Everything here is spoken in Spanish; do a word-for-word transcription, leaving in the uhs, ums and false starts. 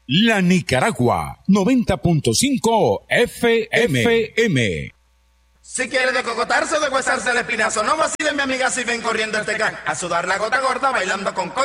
La Nicaragua, noventa punto cinco F M. Si quiere decocotarse o deshuesarse el espinazo, no vacile mi amiga si ven corriendo el tecán. A sudar la gota gorda bailando con coco.